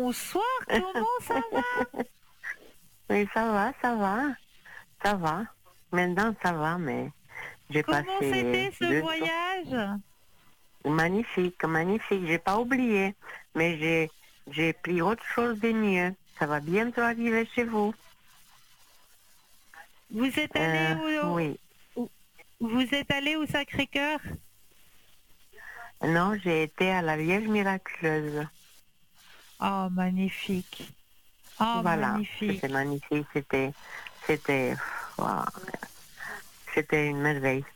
bonsoir, comment ça va? Oui, ça va, ça va, ça va. Maintenant, ça va, mais j'ai Comment passé c'était ce 2 ans. voyage? Magnifique, magnifique. J'ai pas oublié, mais j'ai pris autre chose de mieux. Ça va bientôt arriver chez vous. Vous êtes allé Oui. vous êtes allé au Sacré-Cœur? Non, j'ai été à la Vierge miraculeuse. Oh, magnifique. Oh, Voilà, magnifique. c'était magnifique. C'était, waouh, c'était une merveille.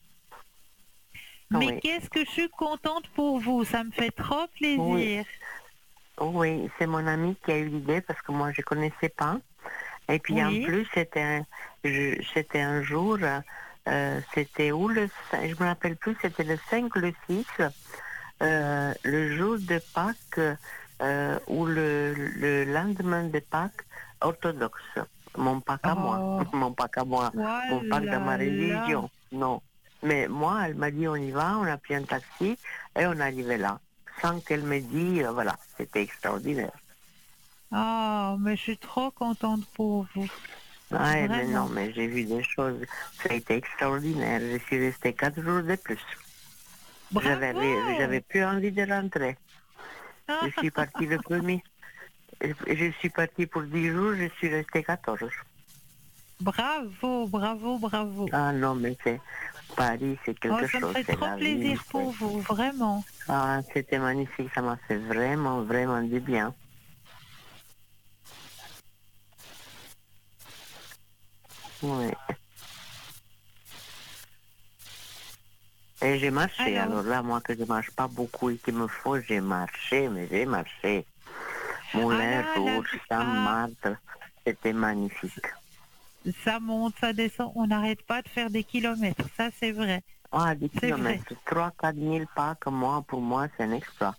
Mais Oui, qu'est-ce que je suis contente pour vous, ça me fait trop oui, plaisir. oui. C'est mon ami qui a eu l'idée parce que moi je connaissais pas. Et puis en Oui. plus, c'était un jour, c'était où je me rappelle plus, c'était le 5 ou le 6, le jour de Pâques, ou le lendemain de Pâques orthodoxe. Mon Pâques à moi, Oh, mon Pâques à moi, mon Pâques dans ma voilà là. religion. Non. Mais moi, elle m'a dit on y va, on a pris un taxi et on est arrivé là. Sans qu'elle me dise, voilà, c'était extraordinaire. Oh, mais je suis trop contente pour vous. Ouais, mais non, Vraiment. mais j'ai vu des choses. Ça a été extraordinaire. Je suis restée 4 jours de plus. J'avais Bravo! plus envie de rentrer. Je suis partie le premier. Je suis partie pour 10 jours, je suis restée 14. Bravo, bravo, bravo. Ah non, mais c'est Paris, c'est Oh, quelque ça me chose, fait c'est trop la vie. plaisir pour vous, vraiment. Ah, c'était magnifique, ça m'a fait vraiment, vraiment du bien. Oui. Et j'ai marché, Alors, alors là, moi que je marche pas beaucoup et qu'il me faut, j'ai marché, mais j'ai marché. ah Moulin là, Rouge, Saint-Marthe, c'était magnifique. ça monte, ça descend, on n'arrête pas de faire des kilomètres, ça c'est vrai, Ah, des c'est vrai. kilomètres, 3 000 4 000 pas que moi, pour moi, c'est un exploit.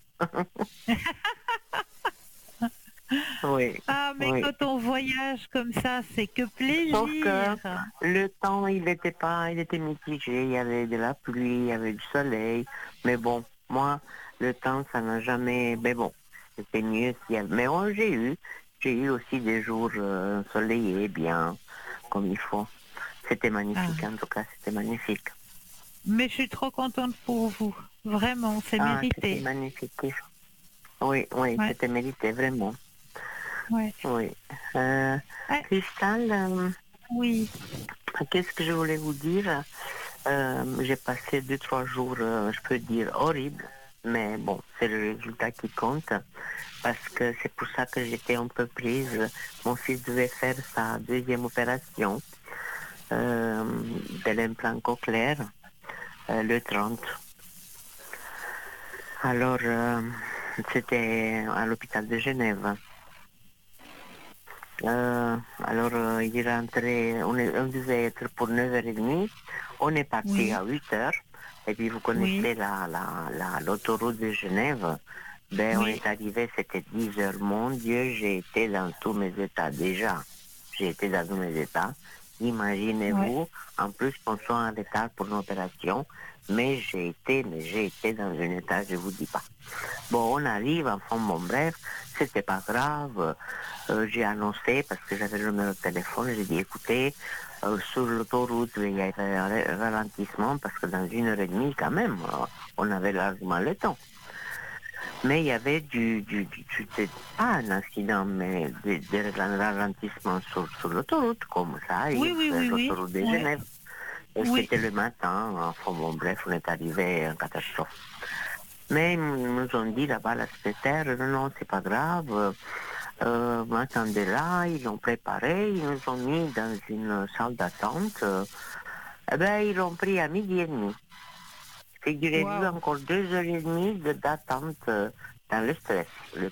Oui, Ah, mais oui. quand on voyage comme ça, c'est que Sauf que plaisir. le temps, il était mitigé. Il y avait de la pluie, il y avait du soleil. Mais bon, moi, le temps, ça n'a jamais. Mais bon, c'était mieux s'il y avait. Mais oh, j'ai eu aussi des jours ensoleillés, bien, comme il faut. C'était Ah, magnifique, en tout cas, c'était magnifique. mais je suis trop contente pour vous, vraiment, c'est Ah, c'était mérité. magnifique. Oui, oui, Ouais, c'était mérité, vraiment. ouais. Oui. Euh, Ah, Cristal, oui, qu'est-ce que je voulais vous dire? J'ai passé 2 3 jours, je peux dire horribles, mais bon, c'est le résultat qui compte, parce que c'est pour ça que j'étais un peu prise. Mon fils devait faire sa deuxième opération euh, de l'implant cochléaire le 30. Alors, c'était à l'hôpital de Genève. Il est rentré, on devait être pour 9h30, on est parti oui, à 8h, et puis vous oui, connaissez l'autoroute de Genève, ben on oui. est arrivé, c'était 10h, mon Dieu, j'ai été dans tous mes états déjà, j'ai été dans tous mes états, Ouais. imaginez-vous, en plus qu'on soit en retard pour une opération, mais j'ai été dans un état, je vous dis pas. Bon, on arrive, enfin, bon, bref, c'était pas grave. J'ai annoncé, parce que j'avais le numéro de téléphone, j'ai dit, écoutez, sur l'autoroute, il y a un ralentissement, parce que dans 1h30, quand même, on avait largement le temps. Mais il y avait c'était pas un accident, mais des ralentissements sur l'autoroute, comme ça Oui, arrive, oui, oui, oui. l'autoroute de Ouais. Genève. Et Oui. c'était le matin, enfin, bon, bref, on est arrivé en catastrophe. Mais ils nous ont dit là-bas, la secrétaire, non, non, c'est pas grave, attendez là, ils l'ont préparé, ils nous ont mis dans une salle d'attente, eh ben, ils l'ont pris à 12h30. Figurez-vous Waouh. encore 2h30 d'attente dans le stress,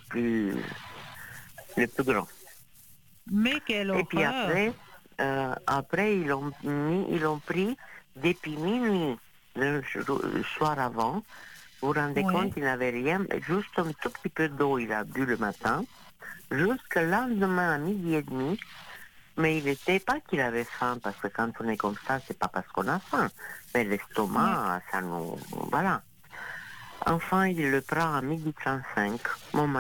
le plus grand. Mais quelle Et puis horreur. après, ils l'ont pris depuis minuit, le soir avant. Vous vous rendez Ouais. compte, il n'avait rien, juste un tout petit peu d'eau il a bu le matin, jusqu'au lendemain à 12h30, mais il n'était pas qu'il avait faim, parce que quand on est comme ça, c'est pas parce qu'on a faim, mais Ouais. l'estomac, ça nous... Voilà. Enfin, il le prend à 12h35. Mon